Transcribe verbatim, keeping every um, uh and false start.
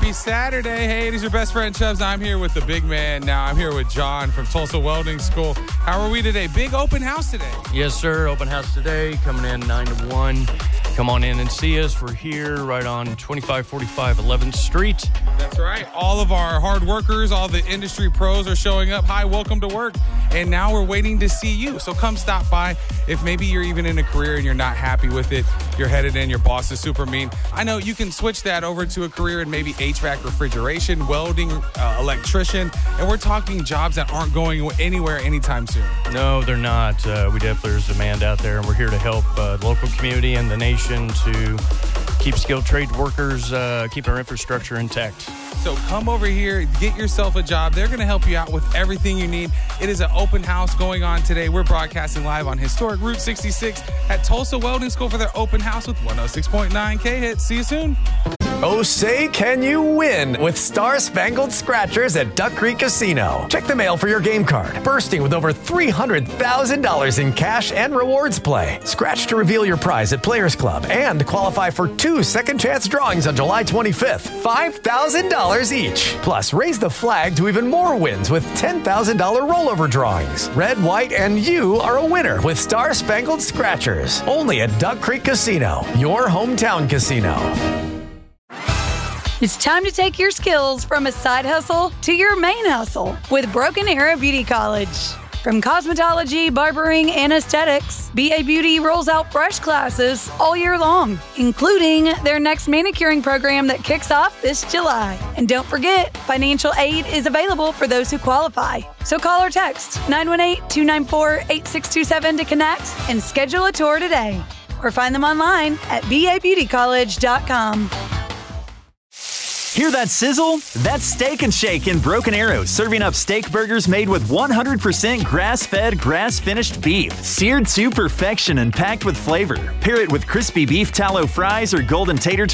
Happy Saturday. Hey, it is your best friend Chubbs. I'm here with the big man now. I'm here with John from Tulsa Welding School. How are we today? Big open house today. Yes, sir. Open house today, coming in nine to one. Come on in and see us. We're here right on twenty-five forty-five eleventh Street. That's right. All of our hard workers, all the industry pros are showing up. Hi, welcome to work. And now we're waiting to see you. So come stop by. If maybe you're even in a career and you're not happy with it, you're headed in, your boss is super mean. I know you can switch that over to a career in maybe H V A C, refrigeration, welding, uh, electrician. And we're talking jobs that aren't going anywhere anytime soon. No, they're not. Uh, we definitely, there's demand out there, and we're here to help uh, the local community and the nation to keep skilled trade workers, uh, keep our infrastructure intact. So come over here, get yourself a job. They're going to help you out with everything you need. It is an open house going on today. We're broadcasting live on historic Route sixty-six at Tulsa Welding School for their open house with one oh six point nine K Hits. See you soon. Oh, say can you win with Star Spangled Scratchers at Duck Creek Casino. Check the mail for your game card, bursting with over three hundred thousand dollars in cash and rewards play. Scratch to reveal your prize at Players Club and qualify for two second chance drawings on July twenty-fifth, five thousand dollars each. Plus, raise the flag to even more wins with ten thousand dollars rollover drawings. Red, white, and you are a winner with Star Spangled Scratchers. Only at Duck Creek Casino, your hometown casino. It's time to take your skills from a side hustle to your main hustle with Broken Arrow Beauty College. From cosmetology, barbering, and aesthetics, B A Beauty rolls out fresh classes all year long, including their next manicuring program that kicks off this July. And don't forget, financial aid is available for those who qualify. So call or text nine one eight, two nine four, eight six two seven to connect and schedule a tour today. Or find them online at b a beauty college dot com. Hear that sizzle? That's Steak and Shake in Broken Arrow, serving up steak burgers made with one hundred percent grass-fed, grass-finished beef, seared to perfection and packed with flavor. Pair it with crispy beef tallow fries or golden tater